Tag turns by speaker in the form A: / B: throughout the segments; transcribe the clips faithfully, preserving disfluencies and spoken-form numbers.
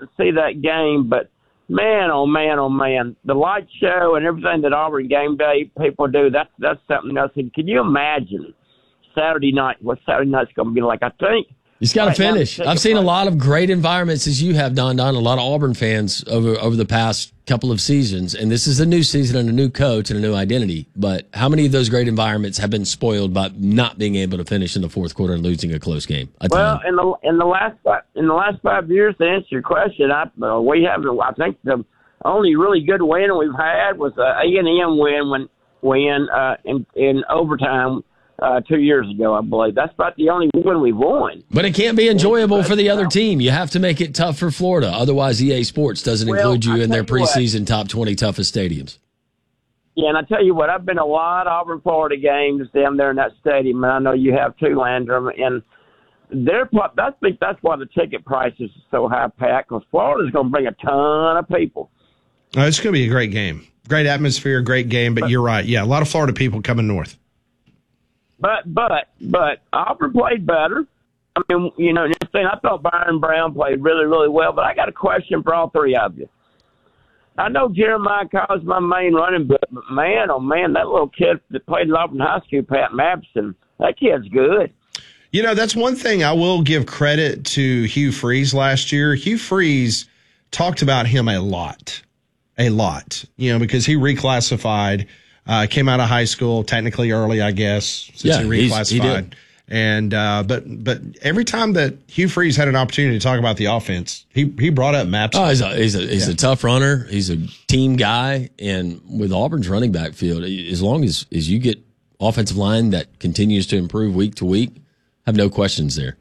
A: to see that game, but man, oh man, oh man, the light show and everything that Auburn game day people do, that's that's something else. And can you imagine Saturday night, what Saturday night's going to be like? I think.
B: You just got to right finish. I've seen a lot of great environments, as you have, Don Don, a lot of Auburn fans over over the past couple of seasons. And this is a new season and a new coach and a new identity. But how many of those great environments have been spoiled by not being able to finish in the fourth quarter and losing a close game? A
A: well, in the in the last five, in the last five years, to answer your question, I uh, we have I think the only really good win we've had was a A and M win when win uh, in in overtime. Uh, two years ago, I believe. That's about the only one we've won.
B: But it can't be enjoyable for the other team. You have to make it tough for Florida. Otherwise, E A Sports doesn't well, include you in their preseason what, top twenty toughest stadiums.
A: Yeah, and I tell you what, I've been to a lot of Auburn, Florida games down there in that stadium, and I know you have too, Landrum. And they're, I think that's why the ticket prices are so high, Pat, because Florida's going to bring a ton of people.
C: Oh, it's going to be a great game. Great atmosphere, great game, but, but you're right. Yeah, a lot of Florida people coming north.
A: But, but, but Auburn played better. I mean, you know, I thought Byron Brown played really, really well, but I got a question for all three of you. I know Jeremiah Collins my main running back, but man, oh man, that little kid that played at Auburn High School, Pat Mapson, that kid's good.
C: You know, that's one thing I will give credit to Hugh Freeze last year. Hugh Freeze talked about him a lot, a lot, you know, because he reclassified. Uh, came out of high school technically early, I guess, since
B: yeah,
C: he reclassified. He did. And uh, but but every time that Hugh Freeze had an opportunity to talk about the offense, he he brought up Maps.
B: Oh, he's a he's a he's yeah. a tough runner. He's a team guy, and with Auburn's running back field, as long as as you get offensive line that continues to improve week to week, have no questions there.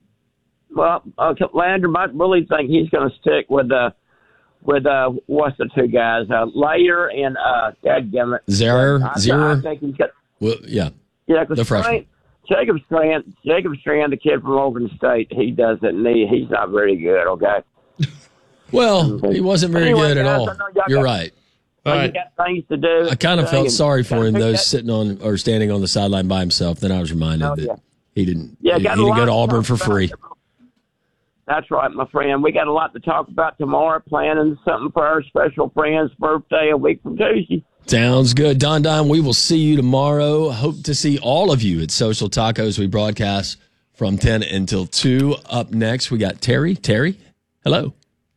A: Well, uh, Landrum, I really think he's going to stick with the. Uh, With uh, what's the two guys? Uh, Layer and uh, dadgummit.
B: Zarer, Zarer.
A: I think he's got.
B: Well, yeah.
A: Yeah, because Jacob Strand, Jacob Strand, the kid from Oregon State, he doesn't need. He's not very good. Okay.
B: Well, he wasn't very anyway, good guys, at all. You're got, right.
A: All right. You got things to do.
B: I kind of felt sorry for him, though, sitting on or standing on the sideline by himself. Then I was reminded oh, that yeah. he didn't. Yeah, he, he didn't go to Auburn for free.
A: That's right, my friend. We got a lot to talk about tomorrow, planning something for our special friend's birthday a week from Tuesday.
B: Sounds good. Don Don, we will see you tomorrow. Hope to see all of you at Social Tacos. We broadcast from ten until two. Up next, we got Terry. Terry, hello.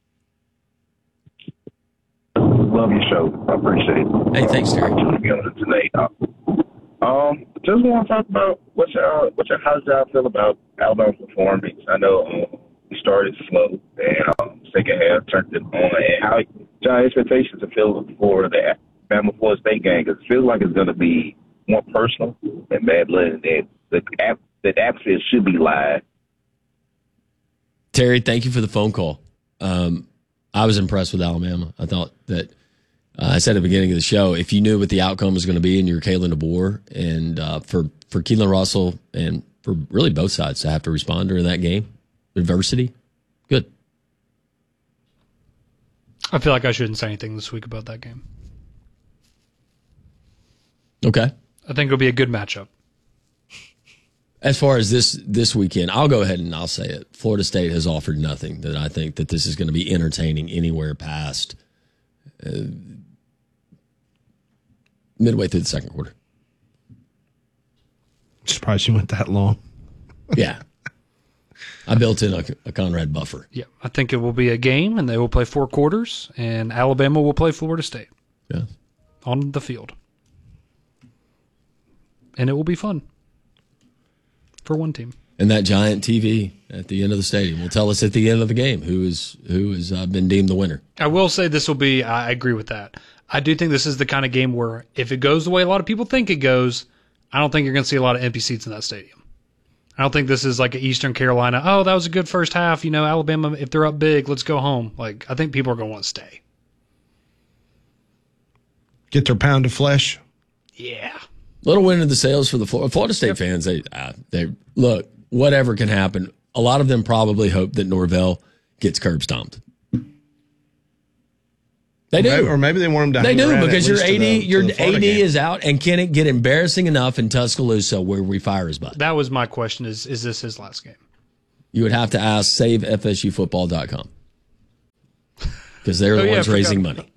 D: Love your show. I appreciate it.
B: Hey, thanks, Terry.
D: To be on it today. Um, just want to talk about what your, what your, how does y'all feel about Alabama's performance? I know um, we started slow, and um, second half turned it on. And how your expectations are feeling for the Alabama Florida State game? Because it feels like it's going to be more personal and bad blood, and the the, the atmosphere should be live.
B: Terry, thank you for the phone call. Um, I was impressed with Alabama. I thought that uh, I said at the beginning of the show, if you knew what the outcome was going to be, and you're Kalen DeBoer, and uh, for for Keelan Russell and for really both sides to have to respond during that game. Adversity, good.
E: I feel like I shouldn't say anything this week about that game.
B: Okay.
E: I think it'll be a good matchup.
B: As far as this this weekend, I'll go ahead and I'll say it. Florida State has offered nothing that I think that this is going to be entertaining anywhere past uh, midway through the second quarter.
C: Surprised you went that long.
B: Yeah. I built in a, a Conrad buffer.
E: Yeah, I think it will be a game, and they will play four quarters, and Alabama will play Florida State.
B: Yeah,
E: on the field, and it will be fun for one team.
B: And that giant T V at the end of the stadium will tell us at the end of the game who is who has uh, been deemed the winner.
E: I will say this will be. I agree with that. I do think this is the kind of game where if it goes the way a lot of people think it goes, I don't think you're going to see a lot of empty seats in that stadium. I don't think this is like an Eastern Carolina, oh, that was a good first half. You know, Alabama, if they're up big, let's go home. Like, I think people are going to want to stay.
C: Get their pound of flesh.
E: Yeah.
B: Little wind in the sails for the Florida, Florida State yep. fans. They, uh, they look, whatever can happen. A lot of them probably hope that Norvell gets curb stomped. They
C: or
B: do,
C: maybe, or maybe they want him to.
B: They do
C: around
B: because your A D,
C: the,
B: your A D
C: game.
B: is out, and can it get embarrassing enough in Tuscaloosa where we fire his butt?
E: That was my question: is is this his last game?
B: You would have to ask save f s u football dot com. because they're the
E: Oh, yeah,
B: ones
E: I forgot
B: raising
E: about
B: money.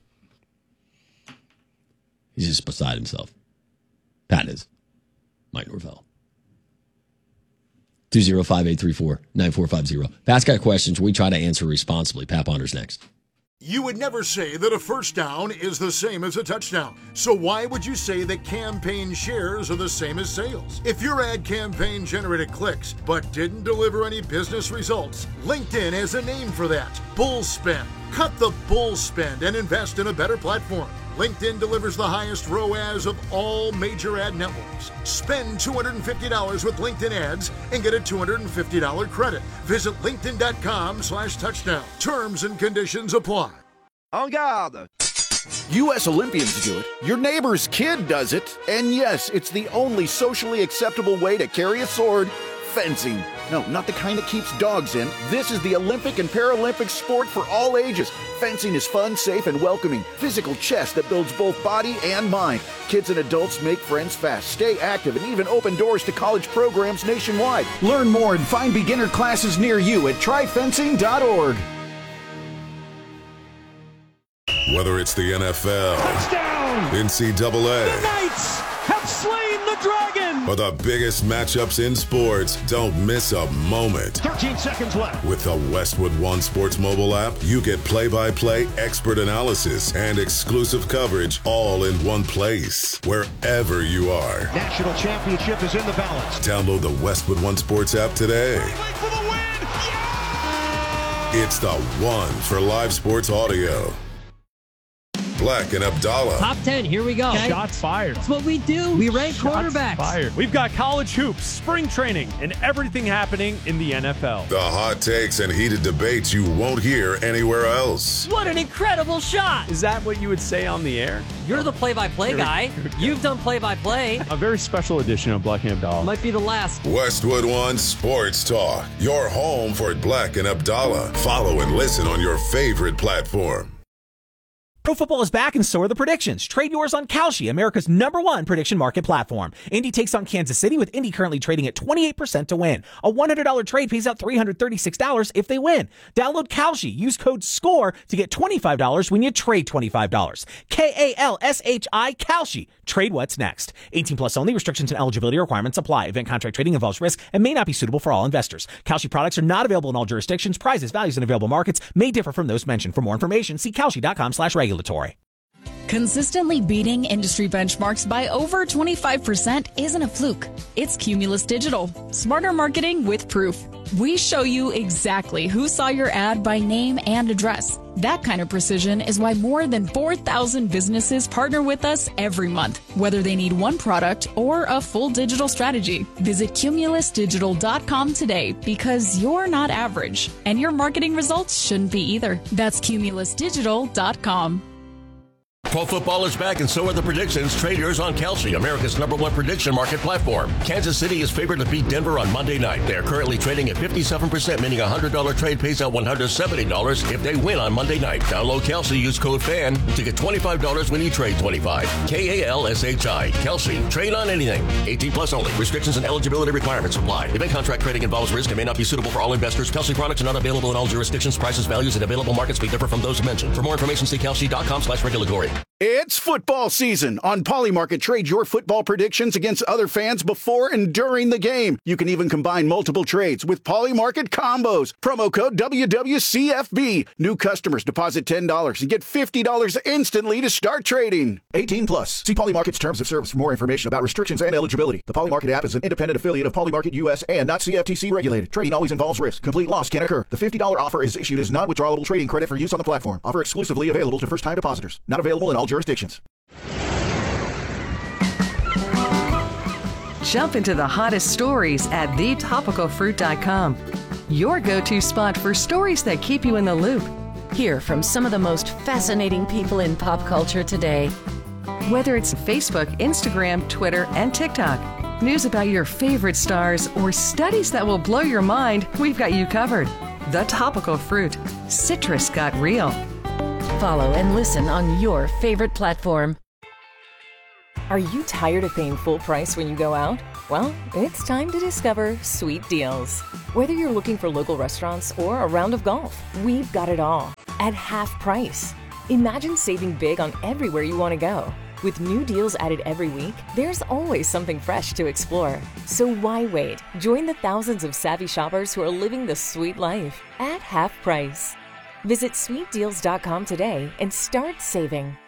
B: He's just beside himself. Pat is. Mike Norvell. two oh five, eight three four, nine four five oh. Pat's got questions we try to answer responsibly. Pat Ponders next.
F: You would never say that a first down is the same as a touchdown. So why would you say that campaign shares are the same as sales? If your ad campaign generated clicks but didn't deliver any business results, LinkedIn has a name for that. Bull spend. Cut the bull spend and invest in a better platform. LinkedIn delivers the highest R O A S of all major ad networks. Spend two hundred fifty dollars with LinkedIn ads and get a two hundred fifty dollars credit. Visit linkedin.com slash touchdown. Terms and conditions apply.
G: En garde! U S Olympians do it, your neighbor's kid does it, and yes, it's the only socially acceptable way to carry a sword, fencing. No, not the kind that keeps dogs in. This is the Olympic and Paralympic sport for all ages. Fencing is fun, safe, and welcoming. Physical chess that builds both body and mind. Kids and adults make friends fast, stay active, and even open doors to college programs nationwide. Learn more and find beginner classes near you at try fencing dot org.
H: Whether it's the N F L, touchdown! N C double A,
I: the Knights have slain the dragon!
H: Or the biggest matchups in sports, don't miss a moment.
I: thirteen seconds left.
H: With the Westwood One Sports mobile app, you get play-by-play expert analysis and exclusive coverage all in one place, wherever you are.
I: National championship is in the balance.
H: Download the Westwood One Sports app today.
I: For the win! Yeah!
H: It's the one for live sports audio. Black and Abdallah.
J: Top ten, here we go.
K: Okay. Shots fired.
J: That's what we do. We rank
K: Shots
J: quarterbacks.
K: Fired. We've got college hoops, spring training, and everything happening in the N F L.
H: The hot takes and heated debates you won't hear anywhere else.
J: What an incredible shot.
K: Is that what you would say on the air?
J: You're the play-by-play guy. You've done play-by-play.
K: A very special edition of Black and Abdallah.
J: Might be the last.
H: Westwood One Sports Talk. Your home for Black and Abdallah. Follow and listen on your favorite platform.
L: Pro football is back and so are the predictions. Trade yours on Kalshi, America's number one prediction market platform. Indy takes on Kansas City with Indy currently trading at twenty-eight percent to win. A one hundred dollars trade pays out three hundred thirty-six dollars if they win. Download Kalshi. Use code SCORE to get twenty-five dollars when you trade twenty-five dollars. K A L S H I, Kalshi. Trade what's next. eighteen plus only. Restrictions and eligibility requirements apply. Event contract trading involves risk and may not be suitable for all investors. Kalshi products are not available in all jurisdictions. Prices, values, and available markets may differ from those mentioned. For more information, see Kalshi.com slash regulatory.
M: Consistently beating industry benchmarks by over twenty-five percent isn't a fluke. It's Cumulus Digital. Smarter marketing with proof. We show you exactly who saw your ad by name and address. That kind of precision is why more than four thousand businesses partner with us every month, whether they need one product or a full digital strategy. Visit cumulus digital dot com today because you're not average, and your marketing results shouldn't be either. That's cumulus digital dot com.
N: Pro football is back, and so are the predictions. Trade yours on Kalshi, America's number one prediction market platform. Kansas City is favored to beat Denver on Monday night. They are currently trading at fifty-seven percent, meaning a one hundred dollars trade pays out one hundred seventy dollars if they win on Monday night. Download Kalshi, use code FAN to get twenty-five dollars when you trade twenty-five dollars. K A L S H I. Kalshi. Trade on anything. eighteen plus only. Restrictions and eligibility requirements apply. Event contract trading involves risk and may not be suitable for all investors. Kalshi products are not available in all jurisdictions. Prices, values, and available markets may differ from those mentioned. For more information, see Kalshi.com slash regulatory.
G: It's football season. On Polymarket, trade your football predictions against other fans before and during the game. You can even combine multiple trades with Polymarket combos. Promo code W W C F B. New customers deposit ten dollars and get fifty dollars instantly to start trading. eighteen plus. See Polymarket's terms of service for more information about restrictions and eligibility. The Polymarket app is an independent affiliate of Polymarket U S and not C F T C regulated. Trading always involves risk. Complete loss can occur. The fifty dollars offer is issued as non-withdrawable trading credit for use on the platform. Offer exclusively available to first-time depositors. Not available in all jurisdictions.
O: Jump into the hottest stories at the topical fruit dot com. Your go-to spot for stories that keep you in the loop.
P: Hear from some of the most fascinating people in pop culture today.
O: Whether it's Facebook, Instagram, Twitter, and TikTok, news about your favorite stars, or studies that will blow your mind, we've got you covered. The Topical Fruit. Citrus got real.
P: Follow and listen on your favorite platform.
Q: Are you tired of paying full price when you go out? Well, it's time to discover Sweet Deals. Whether you're looking for local restaurants or a round of golf, we've got it all. at half price. Imagine saving big on everywhere you want to go. With new deals added every week, there's always something fresh to explore. So why wait? Join the thousands of savvy shoppers who are living the sweet life at half price. Visit sweet deals dot com today and start saving.